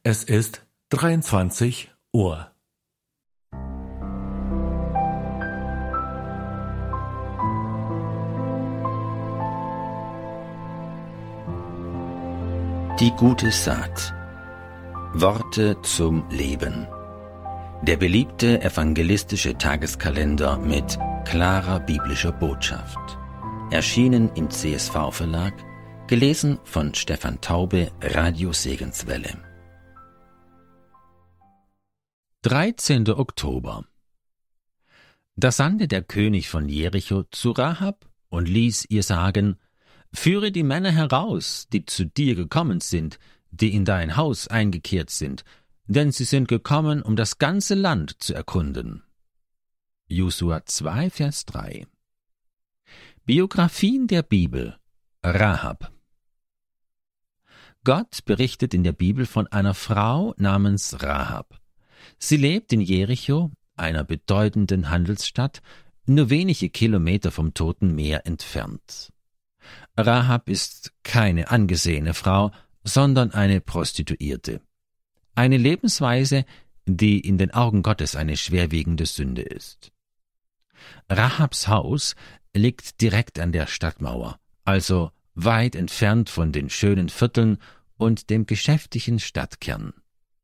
Es ist 23 Uhr. Die gute Saat. Worte zum Leben. Der beliebte evangelistische Tageskalender mit klarer biblischer Botschaft. Erschienen im CSV-Verlag, gelesen von Stefan Taube, Radio Segenswelle. 13. Oktober. Da sandte der König von Jericho zu Rahab und ließ ihr sagen: Führe die Männer heraus, die zu dir gekommen sind, die in dein Haus eingekehrt sind, denn sie sind gekommen, um das ganze Land zu erkunden. Josua 2, Vers 3. Biografien der Bibel. Rahab. Gott berichtet in der Bibel von einer Frau namens Rahab. Sie lebt in Jericho, einer bedeutenden Handelsstadt, nur wenige Kilometer vom Toten Meer entfernt. Rahab ist keine angesehene Frau, sondern eine Prostituierte. Eine Lebensweise, die in den Augen Gottes eine schwerwiegende Sünde ist. Rahabs Haus liegt direkt an der Stadtmauer, also weit entfernt von den schönen Vierteln und dem geschäftigen Stadtkern.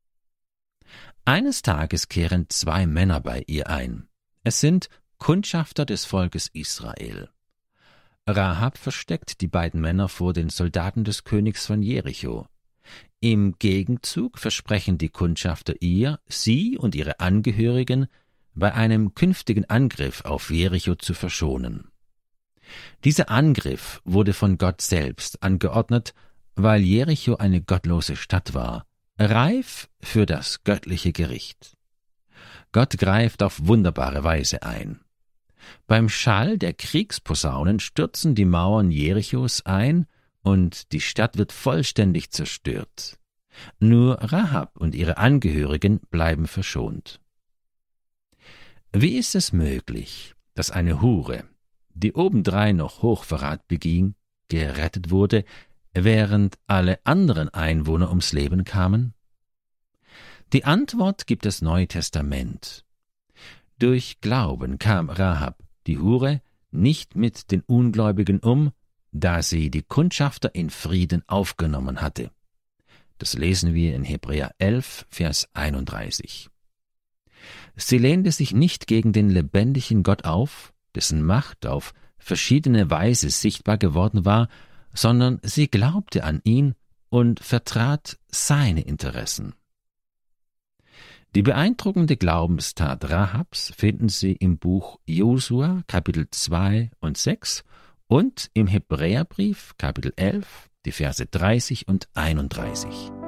Eines Tages kehren zwei Männer bei ihr ein. Es sind Kundschafter des Volkes Israel. Rahab versteckt die beiden Männer vor den Soldaten des Königs von Jericho. Im Gegenzug versprechen die Kundschafter ihr, sie und ihre Angehörigen bei einem künftigen Angriff auf Jericho zu verschonen. Dieser Angriff wurde von Gott selbst angeordnet, weil Jericho eine gottlose Stadt war, reif für das göttliche Gericht. Gott greift auf wunderbare Weise ein. Beim Schall der Kriegsposaunen stürzen die Mauern Jerichos ein und die Stadt wird vollständig zerstört. Nur Rahab und ihre Angehörigen bleiben verschont. Wie ist es möglich, dass eine Hure, die obendrein noch Hochverrat beging, gerettet wurde, während alle anderen Einwohner ums Leben kamen? Die Antwort gibt das Neue Testament. Durch Glauben kam Rahab, die Hure, nicht mit den Ungläubigen um, da sie die Kundschafter in Frieden aufgenommen hatte. Das lesen wir in Hebräer 11, Vers 31. Sie lehnte sich nicht gegen den lebendigen Gott auf, dessen Macht auf verschiedene Weise sichtbar geworden war, sondern sie glaubte an ihn und vertrat seine Interessen. Die beeindruckende Glaubenstat Rahabs finden Sie im Buch Josua, Kapitel 2 und 6 und im Hebräerbrief, Kapitel 11, die Verse 30 und 31.